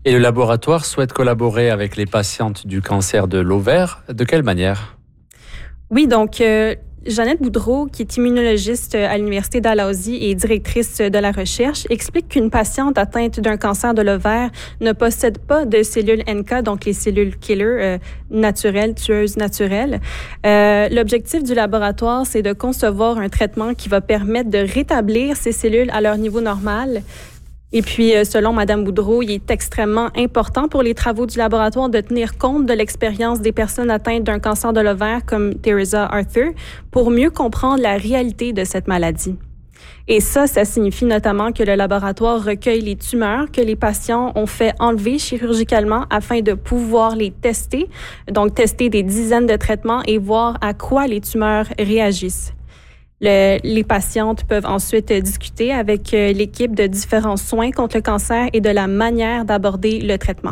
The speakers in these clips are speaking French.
Et le laboratoire souhaite collaborer avec les patientes du cancer de l'ovaire. De quelle manière? Oui, donc Jeannette Boudreau, qui est immunologiste à l'Université Dalhousie et directrice de la recherche, explique qu'une patiente atteinte d'un cancer de l'ovaire ne possède pas de cellules NK, donc les cellules killer naturelles, tueuses naturelles. L'objectif du laboratoire, c'est de concevoir un traitement qui va permettre de rétablir ces cellules à leur niveau normal. Et puis, selon Mme Boudreau, il est extrêmement important pour les travaux du laboratoire de tenir compte de l'expérience des personnes atteintes d'un cancer de l'ovaire comme Teresa Arthur pour mieux comprendre la réalité de cette maladie. Et ça signifie notamment que le laboratoire recueille les tumeurs que les patients ont fait enlever chirurgicalement afin de pouvoir les tester, donc tester des dizaines de traitements et voir à quoi les tumeurs réagissent. Les patientes peuvent ensuite discuter avec l'équipe de différents soins contre le cancer et de la manière d'aborder le traitement.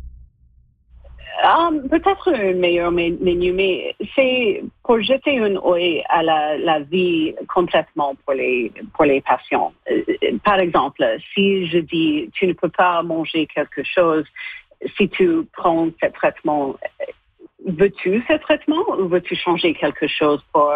Peut-être un meilleur menu, mais c'est pour jeter un œil à la vie complètement pour les patients. Par exemple, si je dis tu ne peux pas manger quelque chose, si tu prends ce traitement, veux-tu ce traitement ou veux-tu changer quelque chose pour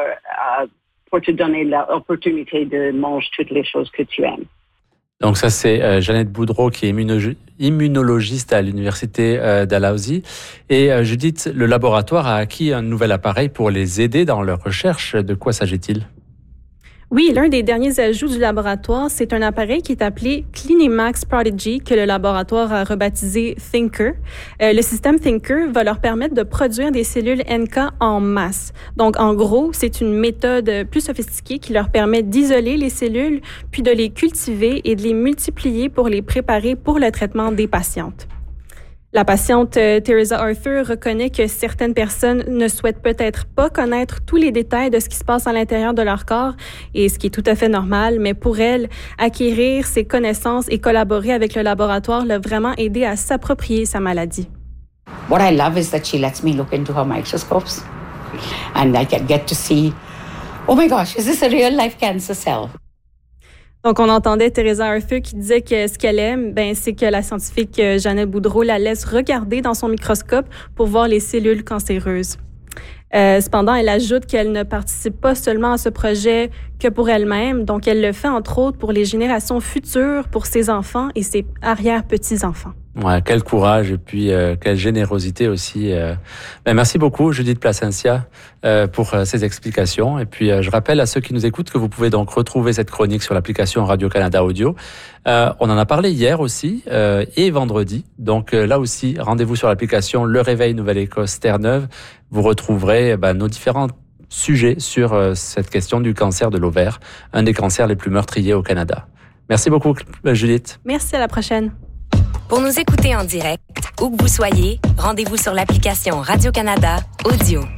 te donner l'opportunité de manger toutes les choses que tu aimes? Donc ça, c'est Jeannette Boudreau qui est immunologiste à l'Université Dalhousie. Et Judith, le laboratoire a acquis un nouvel appareil pour les aider dans leur recherche. De quoi s'agit-il? Oui, l'un des derniers ajouts du laboratoire, c'est un appareil qui est appelé Clinimax Prodigy, que le laboratoire a rebaptisé Thinker. Le système Thinker va leur permettre de produire des cellules NK en masse. Donc, en gros, c'est une méthode plus sophistiquée qui leur permet d'isoler les cellules, puis de les cultiver et de les multiplier pour les préparer pour le traitement des patientes. La patiente Teresa Arthur reconnaît que certaines personnes ne souhaitent peut-être pas connaître tous les détails de ce qui se passe à l'intérieur de leur corps, et ce qui est tout à fait normal, mais pour elle, acquérir ces connaissances et collaborer avec le laboratoire l'a vraiment aidé à s'approprier sa maladie. What I love is that she lets me look into her microscopes and I can get to see, oh my gosh, is this a real life cancer cell? Donc, on entendait Teresa Arthur qui disait que ce qu'elle aime, c'est que la scientifique Jeannette Boudreau la laisse regarder dans son microscope pour voir les cellules cancéreuses. Cependant, elle ajoute qu'elle ne participe pas seulement à ce projet que pour elle-même, donc elle le fait entre autres pour les générations futures, pour ses enfants et ses arrière-petits-enfants. Ouais, quel courage et puis quelle générosité aussi. Merci beaucoup Judith Plasencia pour ces explications. Et puis je rappelle à ceux qui nous écoutent que vous pouvez donc retrouver cette chronique sur l'application Radio-Canada Audio. On en a parlé hier aussi et vendredi. Donc là aussi, rendez-vous sur l'application Le Réveil Nouvelle-Écosse Terre-Neuve. Vous retrouverez nos différents sujets sur cette question du cancer de l'ovaire, un des cancers les plus meurtriers au Canada. Merci beaucoup Judith. Merci, à la prochaine. Pour nous écouter en direct, où que vous soyez, rendez-vous sur l'application Radio-Canada Audio.